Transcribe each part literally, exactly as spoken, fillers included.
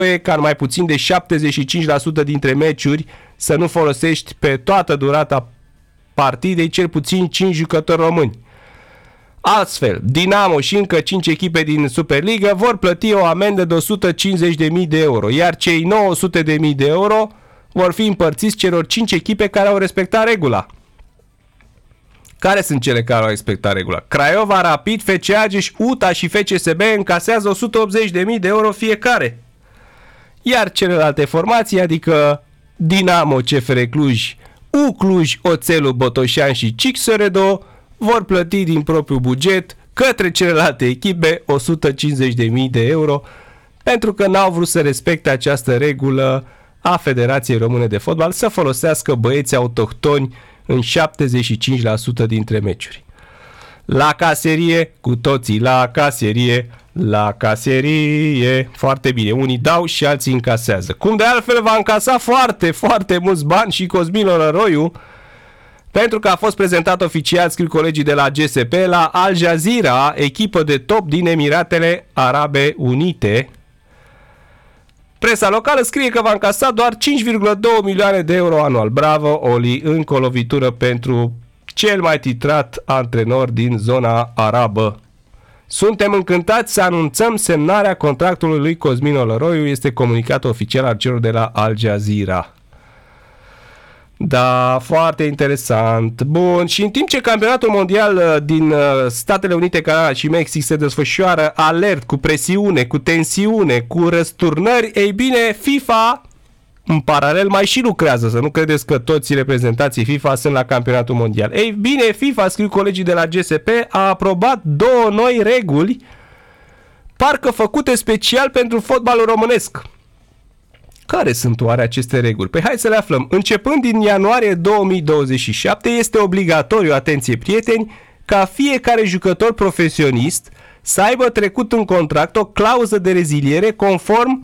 ca în mai puțin de șaptezeci și cinci la sută dintre meciuri să nu folosești pe toată durata partidei cel puțin cinci jucători români. Astfel, Dinamo și încă cinci echipe din Superliga vor plăti o amendă de o sută cincizeci de mii de euro, iar cei nouă sute de mii de euro vor fi împărțiți celor cinci echipe care au respectat regula. Care sunt cele care au respectat regula? Craiova, Rapid, F C Argeș, U T A și F C S B încasează o sută optzeci de mii de euro fiecare. Iar celelalte formații, adică Dinamo, C F R Cluj, U Cluj, Oțelul Botoșani și Cixoredo, vor plăti din propriul buget către celelalte echipe o sută cincizeci de mii de euro pentru că n-au vrut să respecte această regulă a Federației Române de Fotbal să folosească băieți autohtoni în șaptezeci și cinci la sută dintre meciuri. La caserie, cu toții la caserie, la caserie, foarte bine, unii dau și alții încasează. Cum de altfel va încasa foarte, foarte mulți bani și Cosmin Olăroiu, pentru că a fost prezentat oficial, scriu colegii de la G S P, la Al Jazeera, echipă de top din Emiratele Arabe Unite. Presa locală scrie că va încasa doar cinci virgulă doi milioane de euro anual. Bravo, Oli, încă o lovitură pentru cel mai titrat antrenor din zona arabă. Suntem încântați să anunțăm semnarea contractului lui Cosmin Olăroiu, este comunicat oficial al celor de la Al Jazeera. Da, foarte interesant. Bun, și în timp ce campionatul mondial din Statele Unite, Canada și Mexic se desfășoară alert, cu presiune, cu tensiune, cu răsturnări, ei bine, FIFA în paralel mai și lucrează, să nu credeți că toți reprezentanții FIFA sunt la campionatul mondial. Ei bine, FIFA, scriu colegii de la G S P, a aprobat două noi reguli, parcă făcute special pentru fotbalul românesc. Care sunt oare aceste reguli? Păi hai să le aflăm. Începând din ianuarie două mii douăzeci și șapte, este obligatoriu, atenție prieteni, ca fiecare jucător profesionist să aibă trecut în contract o clauză de reziliere conform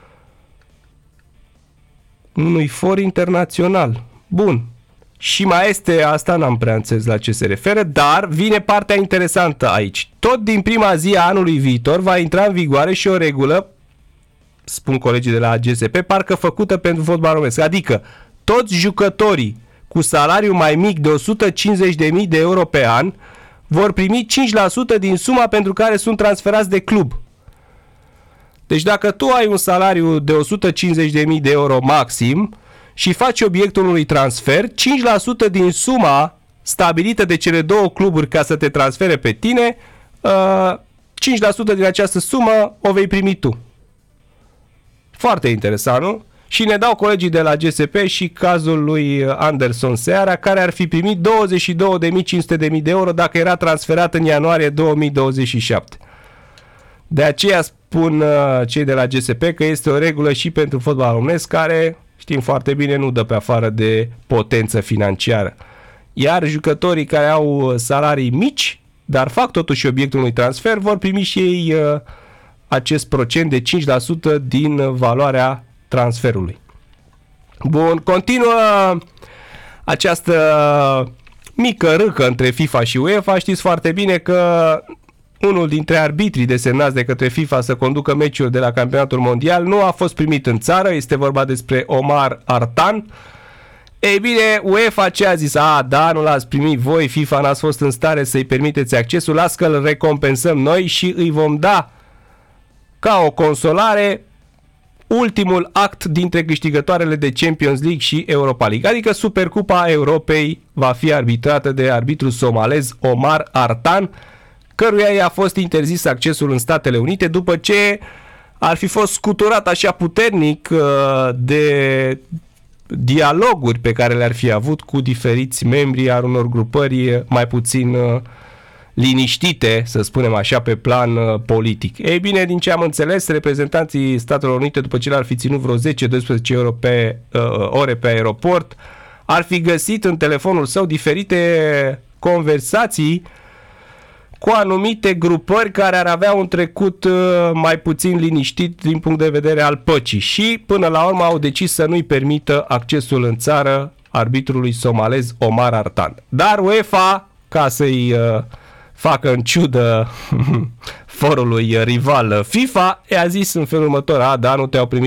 unui for internațional. Bun. Și mai este, asta n-am prea înțeles la ce se referă, dar vine partea interesantă aici. Tot din prima zi a anului viitor va intra în vigoare și o regulă, spun colegii de la G S P, parcă făcută pentru fotbal românesc. Adică toți jucătorii cu salariu mai mic de o sută cincizeci de mii de euro pe an vor primi cinci la sută din suma pentru care sunt transferați de club. Deci dacă tu ai un salariu de o sută cincizeci de mii de euro maxim și faci obiectul unui transfer, cinci la sută din suma stabilită de cele două cluburi ca să te transfere pe tine, cinci la sută din această sumă o vei primi tu. Foarte interesant, nu? Și ne dau colegii de la G S P și cazul lui Anderson Seara, care ar fi primit douăzeci și două de mii cinci sute de euro dacă era transferat în ianuarie două mii douăzeci și șapte. De aceea spun cei de la G S P că este o regulă și pentru fotbalul românesc, care, știm foarte bine, nu dă pe afară de potență financiară. Iar jucătorii care au salarii mici, dar fac totuși obiectul unui transfer, vor primi și ei acest procent de cinci la sută din valoarea transferului. Bun, continuă această mică râcă între FIFA și UEFA. Știți foarte bine că unul dintre arbitrii desemnați de către FIFA să conducă meciuri de la campionatul mondial nu a fost primit în țară, este vorba despre Omar Artan. Ei bine, UEFA ce a zis? A, da, nu l-ați primit voi, FIFA n-ați fost în stare să-i permiteți accesul, las că îl recompensăm noi și îi vom da ca o consolare ultimul act dintre câștigătoarele de Champions League și Europa League. Adică Supercupa Europei va fi arbitrată de arbitrul somalez Omar Artan, căruia i-a fost interzis accesul în Statele Unite după ce ar fi fost scuturat așa puternic de dialoguri pe care le-ar fi avut cu diferiți membri al unor grupări mai puțin liniștite, să spunem așa, pe plan uh, politic. Ei bine, din ce am înțeles, reprezentanții Statelor Unite, după ce l-ar fi ținut vreo zece doisprezece euro pe, uh, ore pe aeroport, ar fi găsit în telefonul său diferite conversații cu anumite grupări care ar avea un trecut uh, mai puțin liniștit din punct de vedere al păcii și, până la urmă, au decis să nu-i permită accesul în țară arbitrului somalez Omar Artan. Dar UEFA, ca să-i uh, facă în ciudă forului rival FIFA, i-a zis în felul următor: a, da, nu te-au primit